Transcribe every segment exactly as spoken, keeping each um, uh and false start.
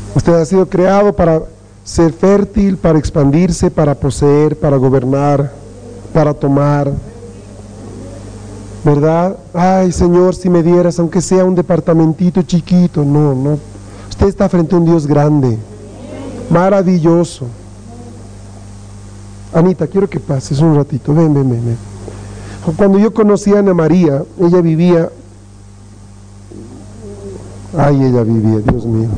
Usted ha sido creado para ser fértil, para expandirse, para poseer, para gobernar, para tomar, ¿verdad? Ay, Señor, si me dieras, aunque sea un departamentito chiquito. No, no. Usted está frente a un Dios grande, maravilloso. Anita, quiero que pases un ratito. Ven, ven, ven, ven. Cuando yo conocí a Ana María, ella vivía... Ay, ella vivía, Dios mío.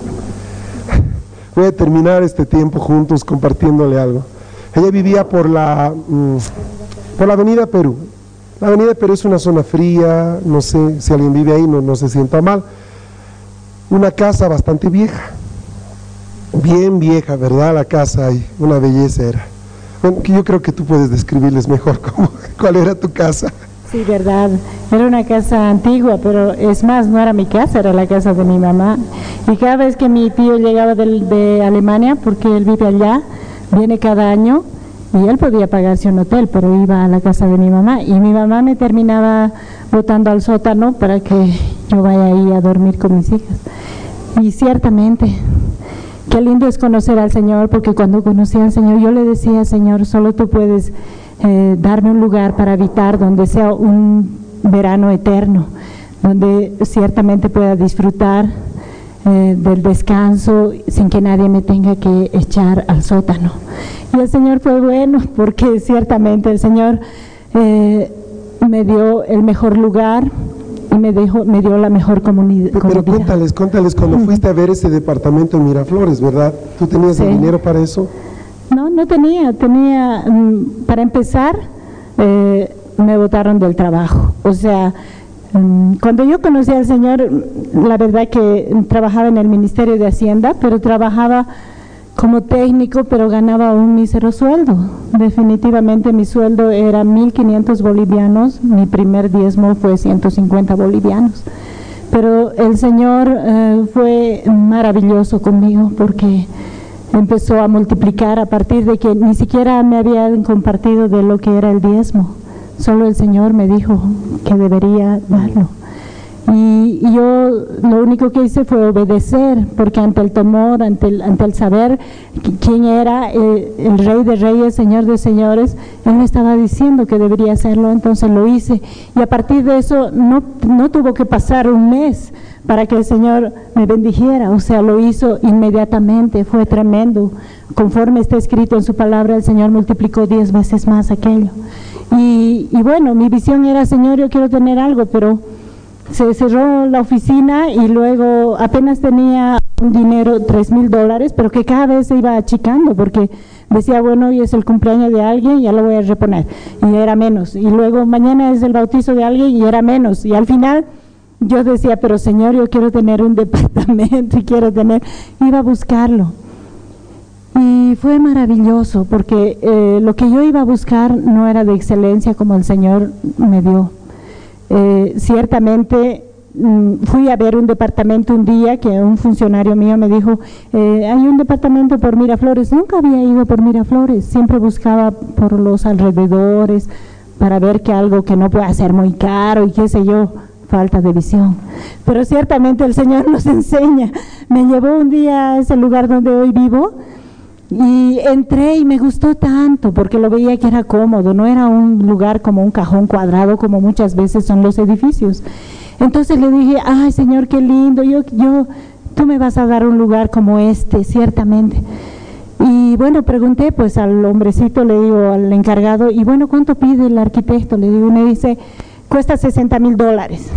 Voy a terminar este tiempo juntos compartiéndole algo. Ella vivía por la, mmm, por la avenida Perú. La avenida Perú es una zona fría, no sé si alguien vive ahí, no, no se sienta mal. Una casa bastante vieja, bien vieja, ¿verdad? La casa ahí, una belleza era. Bueno, yo creo que tú puedes describirles mejor cómo, cuál era tu casa. Sí, verdad, era una casa antigua, pero es más, no era mi casa, era la casa de mi mamá. Y cada vez que mi tío llegaba de, de Alemania, porque él vive allá, viene cada año, y él podía pagarse un hotel, pero iba a la casa de mi mamá, y mi mamá me terminaba botando al sótano para que yo vaya ahí a dormir con mis hijas. Y ciertamente, qué lindo es conocer al Señor, porque cuando conocí al Señor, yo le decía, Señor, solo tú puedes eh, darme un lugar para habitar donde sea un verano eterno, donde ciertamente pueda disfrutar eh, del descanso sin que nadie me tenga que echar al sótano. Y el Señor fue bueno, porque ciertamente el Señor eh, me dio el mejor lugar y me, dejó, me dio la mejor comunidad. Pero cuéntales, cuéntales cuando fuiste a ver ese departamento en Miraflores, ¿verdad? ¿Tú tenías sí. el dinero para eso? No, no tenía, tenía, um, para empezar, eh, me botaron del trabajo. O sea, um, cuando yo conocí al Señor, la verdad que trabajaba en el Ministerio de Hacienda, pero trabajaba como técnico, pero ganaba un mísero sueldo. Definitivamente mi sueldo era mil quinientos bolivianos, mi primer diezmo fue ciento cincuenta bolivianos. Pero el Señor eh, fue maravilloso conmigo, porque empezó a multiplicar a partir de que ni siquiera me habían compartido de lo que era el diezmo. Solo el Señor me dijo que debería darlo. Y, y yo lo único que hice fue obedecer, porque ante el temor, ante el, ante el saber quién era eh, el Rey de Reyes, Señor de Señores, Él me estaba diciendo que debería hacerlo, entonces lo hice. Y a partir de eso no, no tuvo que pasar un mes para que el Señor me bendijera, o sea, lo hizo inmediatamente, fue tremendo. Conforme está escrito en su palabra, el Señor multiplicó diez veces más aquello. Y, y bueno, mi visión era, Señor, yo quiero tener algo, pero se cerró la oficina y luego apenas tenía un dinero, tres mil dólares, pero que cada vez se iba achicando, porque decía, bueno, hoy es el cumpleaños de alguien, ya lo voy a reponer, y era menos, y luego mañana es el bautizo de alguien y era menos, y al final yo decía, pero Señor, yo quiero tener un departamento y quiero tener, iba a buscarlo. Y fue maravilloso, porque eh, lo que yo iba a buscar no era de excelencia como el Señor me dio. Eh, ciertamente mmm, fui a ver un departamento un día que un funcionario mío me dijo, eh, hay un departamento por Miraflores. Nunca había ido por Miraflores, siempre buscaba por los alrededores para ver que algo que no pueda ser muy caro y qué sé yo, falta de visión. Pero ciertamente el Señor nos enseña. Me llevó un día a ese lugar donde hoy vivo y entré y me gustó tanto porque lo veía que era cómodo, no era un lugar como un cajón cuadrado como muchas veces son los edificios. Entonces le dije, ay Señor, qué lindo, yo, yo, tú me vas a dar un lugar como este, ciertamente. Y bueno, pregunté pues al hombrecito, le digo al encargado, y bueno, ¿cuánto pide el arquitecto? Le digo, y me dice, cuesta sesenta mil dólares.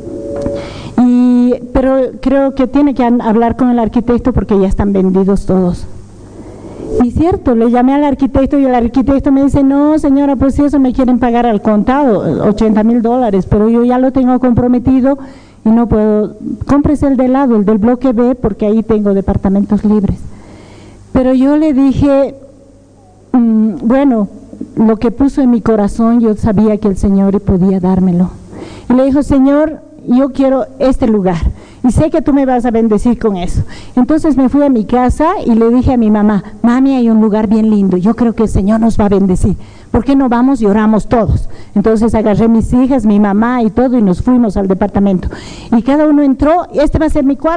Y, pero creo que tiene que hablar con el arquitecto porque ya están vendidos todos. Y cierto, le llamé al arquitecto y el arquitecto me dice, no señora, pues si eso me quieren pagar al contado, ochenta mil dólares, pero yo ya lo tengo comprometido y no puedo, cómprese el de lado, el del bloque B, porque ahí tengo departamentos libres. Pero yo le dije, mmm, bueno, lo que puso en mi corazón, yo sabía que el Señor podía dármelo. Y le dijo, Señor, yo quiero este lugar y sé que tú me vas a bendecir con eso. Entonces me fui a mi casa y le dije a mi mamá, mami, hay un lugar bien lindo, yo creo que el Señor nos va a bendecir, ¿por qué no vamos y oramos todos? Entonces agarré mis hijas, mi mamá y todo y nos fuimos al departamento y cada uno entró, este va a ser mi cuarto.